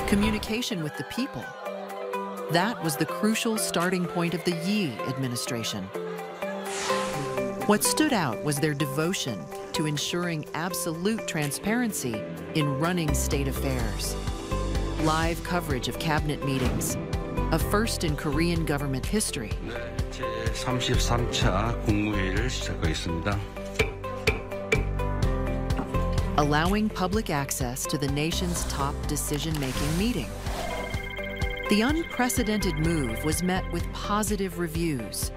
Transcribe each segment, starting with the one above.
communication with the people. That was the crucial starting point of the Yi administration. What stood out was their devotion to ensuring absolute transparency in running state affairs. Live coverage of cabinet meetings, a first in Korean government history. 제33차 국무회의를 시작하겠습니다. Allowing public access to the nation's top decision-making meeting. The unprecedented move was met with positive reviews.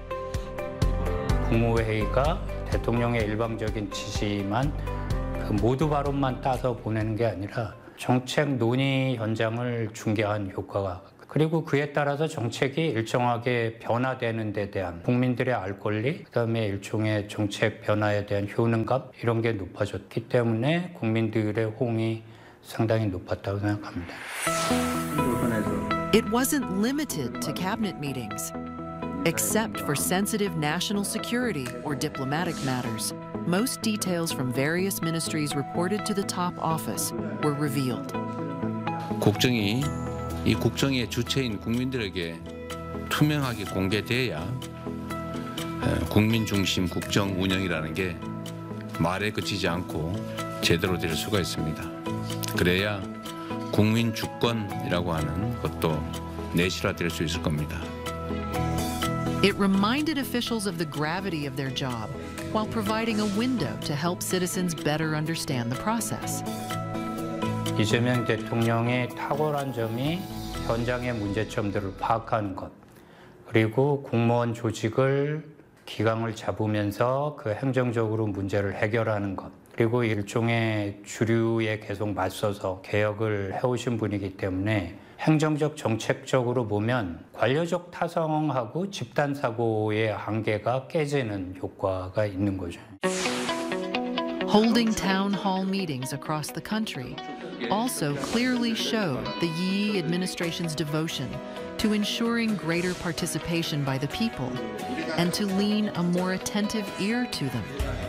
국무회의가 대통령의 일방적인 지시만 모두 발언만 따서 보내는 게 아니라 정책 논의 현장을 중개한 효과가 그리고 그에 따라서 정책이 일정하게 변화되는 데 대한 국민들의 알 권리, 그다음에 일종의 정책 변화에 대한 효능감 이런 게 높아졌기 때문에 국민들의 호응이 상당히 높았다고 생각합니다. It wasn't limited to cabinet meetings. Except for sensitive national security or diplomatic matters, most details from various ministries reported to the top office were revealed. 이 국정의 주체인 국민들에게 투명하게 공개돼야 국민 중심 국정 운영이라는 게 말에 그치지 않고 제대로 될 수가 있습니다. 그래야 국민 주권이라고 하는 것도 내실화될 수 있을 겁니다. It reminded officials of the gravity of their job while providing a window to help citizens better understand the process. 이재명 대통령의 탁월한 점이 현장의 문제점들을 파악하는 것, 그리고 공무원 조직을 기강을 잡으면서 그 행정적으로 문제를 해결하는 것, 그리고 일종의 주류에 계속 맞서서 개혁을 해오신 분이기 때문에 행정적 정책적으로 보면 관료적 타성하고 집단 사고의 한계가 깨지는 효과가 있는 거죠. Holding town hall meetings across the country also clearly showed the Yi administration's devotion to ensuring greater participation by the people and to lean a more attentive ear to them.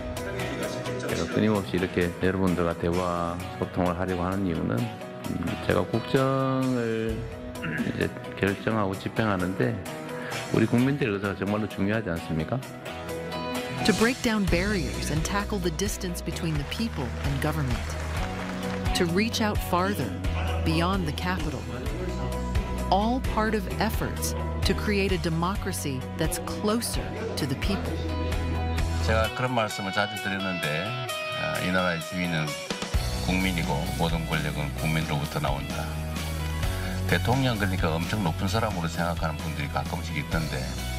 끊임없이 이렇게 여러분들과 대화 소통을 하려고 하는 이유는 제가 국정을 이제 결정하고 집행하는데 우리 국민들의 의사가 정말로 중요하지 않습니까? To break down barriers and tackle the distance between the people and government. To reach out farther, beyond the capital. All part of efforts to create a democracy that's closer to the people. 제가 그런 말씀을 자주 드렸는데 이 나라의 주인은 국민이고 모든 권력은 국민으로부터 나온다. 대통령 그러니까 엄청 높은 사람으로 생각하는 분들이 가끔씩 있던데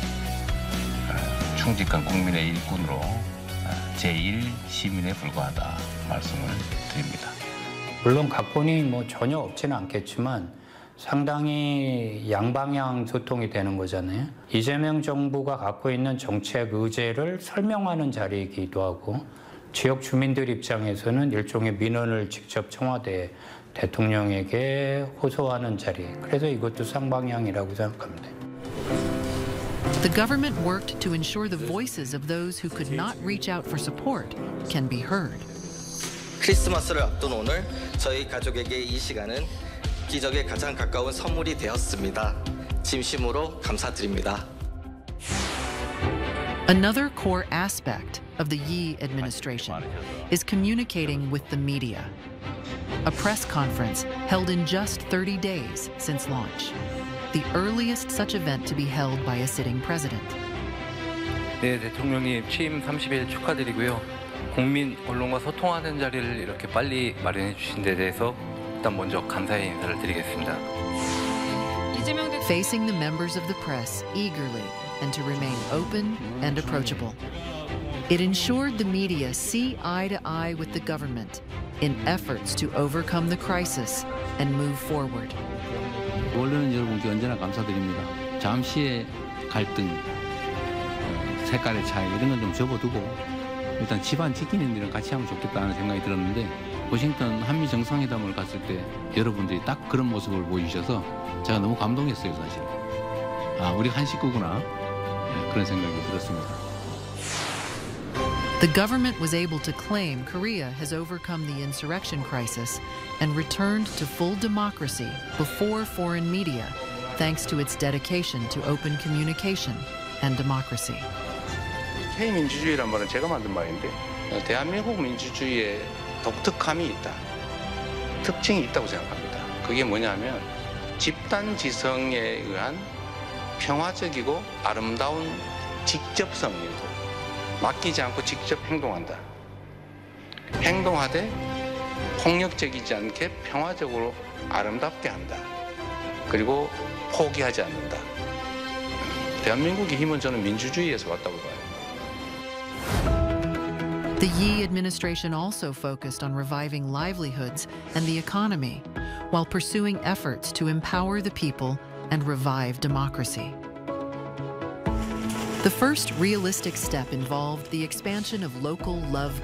충직한 국민의 일꾼으로 제1 시민에 불과하다 말씀을 드립니다. 물론 각본이 전혀 없지는 않겠지만 상당히 양방향 소통이 되는 거잖아요. 이재명 정부가 갖고 있는 정책 의제를 설명하는 자리이기도 하고 지역 주민들 입장에서는 일종의 민원을 직접 청와대 대통령에게 호소하는 자리. 그래서 이것도 쌍방향이라고 생각합니다. The government worked to ensure the voices of those who could not reach out for support can be heard. 크리스마스를 앞둔 오늘 저희 가족에게 이 시간은 기적에 가장 가까운 선물이 되었습니다. 진심으로 감사드립니다. Another core aspect of the Yi administration is communicating with the media. A press conference held in just 30 days since launch, the earliest such event to be held by a sitting president. 네, 대통령님 취임 30일 축하드리고요. 국민 언론과 소통하는 자리를 이렇게 빨리 마련해 주신 데 대해서 일단 먼저 감사의 인사를 드리겠습니다. Facing the members of the press eagerly and to remain open and approachable. It ensured the media see eye to eye with the government in efforts to overcome the crisis and move forward. 원래는 여러분께 언제나 감사드립니다. 잠시의 갈등, 색깔의 차이 이런 건 좀 접어두고 일단 집안 지키는 일은 같이 하면 좋겠다는 생각이 들었는데 워싱턴 한미 정상회담을 갔을 때 여러분들이 딱 그런 모습을 보여주셔서 제가 너무 감동했어요, 사실. 아, 우리 한 식구구나. 그런 생각이 들었습니다. The government was able to claim Korea has overcome the insurrection crisis and returned to full democracy before foreign media, thanks to its dedication to open communication and democracy. K-민주주의란 말은 제가 만든 말인데 대한민국 민주주의에 독특함이 있다. 특징이 있다고 생각합니다. 그게 뭐냐면 집단지성에 의한 평화적이고 아름다운 직접성이고 맡기지 않고 직접 행동한다. 행동하되 폭력적이지 않게 평화적으로 아름답게 한다. 그리고 포기하지 않는다. 대한민국의 힘은 저는 민주주의에서 왔다고 봐요. The Yi administration also focused on reviving livelihoods and the economy, while pursuing efforts to empower the people and revive democracy. The first realistic step involved the expansion of local love